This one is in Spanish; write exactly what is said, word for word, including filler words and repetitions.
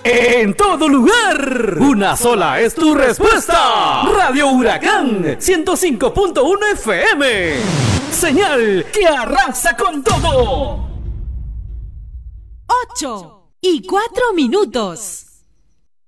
En todo lugar, una sola es tu respuesta. Radio Huracán ciento cinco punto uno F M. Señal que arrasa con todo. Ocho y cuatro minutos.